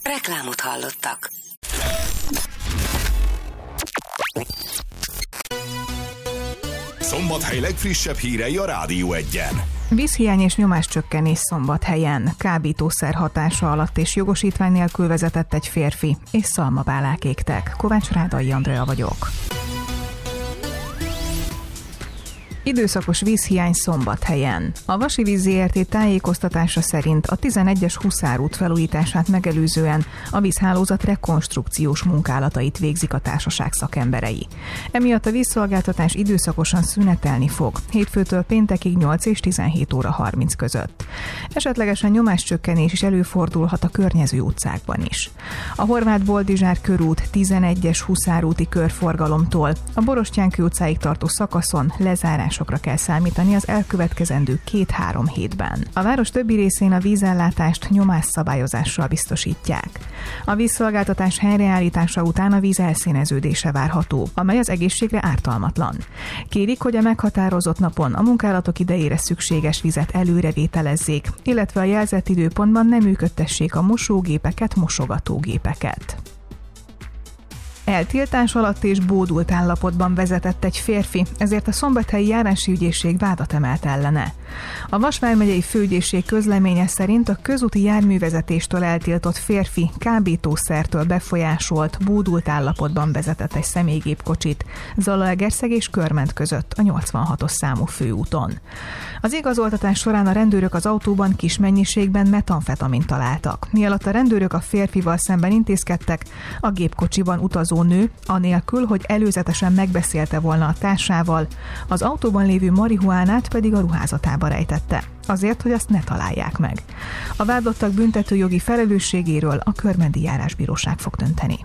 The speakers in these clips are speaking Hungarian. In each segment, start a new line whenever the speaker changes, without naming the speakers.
Reklámot hallottak.
Szombathely legfrissebb hírei a Rádió 1-en.
Vízhiány és nyomáscsökkenés Szombathelyen. Kábítószer hatása alatt és jogosítvány nélkül vezetett egy férfi, és szalmabálák égtek. Kovács Rádai Andrea vagyok. Időszakos vízhiány Szombathelyen. A Vasivíz Zrt. Tájékoztatása szerint a 11-es Huszárút felújítását megelőzően a vízhálózat rekonstrukciós munkálatait végzik a társaság szakemberei. Emiatt a vízszolgáltatás időszakosan szünetelni fog, hétfőtől péntekig 8 és 17 óra 30 között. Esetlegesen nyomáscsökkenés is előfordulhat a környező utcákban is. A Horváth Boldizsár körút 11-es Huszárúti körforgalomtól a Borostyánkő utcáig tartó szakaszon lezárásokra kell számítani az elkövetkezendő 2-3 hétben. A város többi részén a vízellátást nyomásszabályozással biztosítják. A vízszolgáltatás helyreállítása után a víz elszíneződése várható, amely az egészségre ártalmatlan. Kérik, hogy a meghatározott napon a munkálatok idejére szükséges vizet előrevételezzék, illetve a jelzett időpontban nem működtessék a mosógépeket, mosogatógépeket. Eltiltás alatt és bódult állapotban vezetett egy férfi, ezért a Szombathelyi Járási Ügyészség vádat emelt ellene. A Vas vármegyei főügyészség közleménye szerint a közúti járművezetéstől eltiltott férfi kábítószertől befolyásolt, bódult állapotban vezetett egy személygépkocsit Zalaegerszeg és Körment között a 86-os számú főúton. Az igazoltatás során a rendőrök az autóban kis mennyiségben metamfetamint találtak. Mialatt a rendőrök a férfival szemben intézkedtek, a gépkocsiban utazó nő, anélkül, hogy előzetesen megbeszélte volna a társával, az autóban lévő marihuánát pedig a ruházatába rejtette, azért, hogy azt ne találják meg. A vádlottak büntetőjogi felelősségéről a Körmendi Járásbíróság fog dönteni.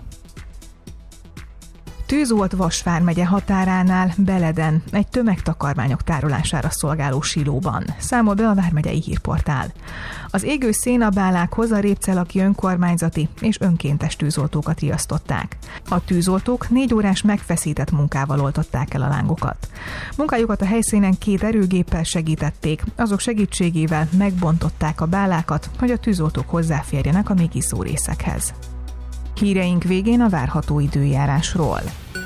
Tűz volt Vas vármegye határánál, Beleden, egy tömegtakarmányok tárolására szolgáló silóban, számol be a Vármegyei Hírportál. Az égő szénabálákhoz a Répcelaki önkormányzati és önkéntes tűzoltókat riasztották. A tűzoltók 4 órás megfeszített munkával oltották el a lángokat. Munkájukat a helyszínen 2 erőgéppel segítették, azok segítségével megbontották a bálákat, hogy a tűzoltók hozzáférjenek a még izzó részekhez. Híreink végén a várható időjárásról.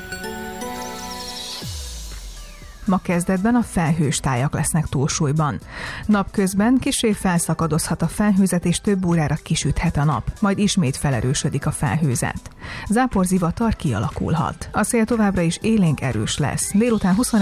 Ma kezdetben a felhős tájak lesznek túlsúlyban. Napközben kissé felszakadozhat a felhőzet és több órára kisüthet a nap, majd ismét felerősödik a felhőzet. Záporzivatar kialakulhat. A szél továbbra is élénk erős lesz. Délután 21